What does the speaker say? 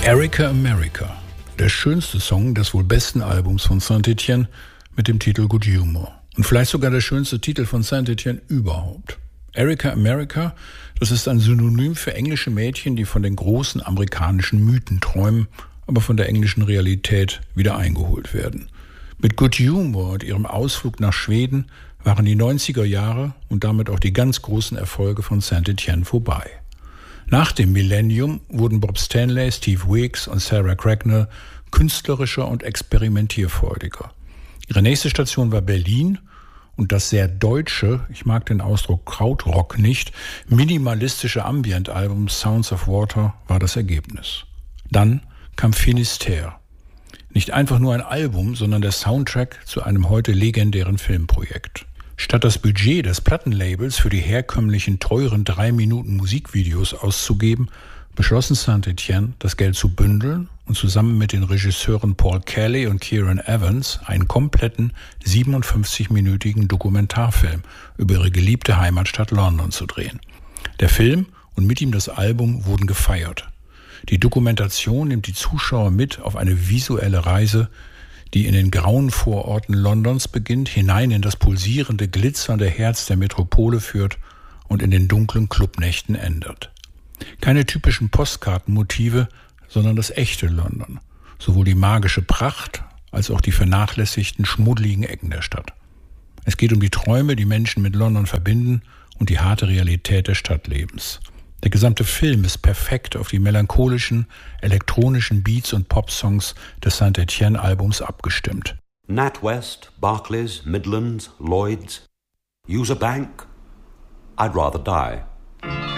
Erica America, der schönste Song des wohl besten Albums von Saint-Étienne mit dem Titel Good Humor. Und vielleicht sogar der schönste Titel von Saint-Étienne überhaupt. Erica America, das ist ein Synonym für englische Mädchen, die von den großen amerikanischen Mythen träumen, aber von der englischen Realität wieder eingeholt werden. Mit Good Humor und ihrem Ausflug nach Schweden waren die 90er Jahre und damit auch die ganz großen Erfolge von Saint-Étienne vorbei. Nach dem Millennium wurden Bob Stanley, Steve Weeks und Sarah Cracknell künstlerischer und experimentierfreudiger. Ihre nächste Station war Berlin und das sehr deutsche, ich mag den Ausdruck Krautrock nicht, minimalistische Ambient-Album Sounds of Water war das Ergebnis. Dann kam Finistère. Nicht einfach nur ein Album, sondern der Soundtrack zu einem heute legendären Filmprojekt. Statt das Budget des Plattenlabels für die herkömmlichen teuren 3 Minuten Musikvideos auszugeben, beschlossen Saint-Étienne, das Geld zu bündeln und zusammen mit den Regisseuren Paul Kelly und Kieran Evans einen kompletten 57-minütigen Dokumentarfilm über ihre geliebte Heimatstadt London zu drehen. Der Film und mit ihm das Album wurden gefeiert. Die Dokumentation nimmt die Zuschauer mit auf eine visuelle Reise, die in den grauen Vororten Londons beginnt, hinein in das pulsierende, glitzernde Herz der Metropole führt und in den dunklen Clubnächten endet. Keine typischen Postkartenmotive, sondern das echte London. Sowohl die magische Pracht als auch die vernachlässigten, schmuddeligen Ecken der Stadt. Es geht um die Träume, die Menschen mit London verbinden und die harte Realität des Stadtlebens. Der gesamte Film ist perfekt auf die melancholischen, elektronischen Beats und Popsongs des Saint-Étienne-Albums abgestimmt. NatWest, Barclays, Midlands, Lloyds. Use a bank? I'd rather die.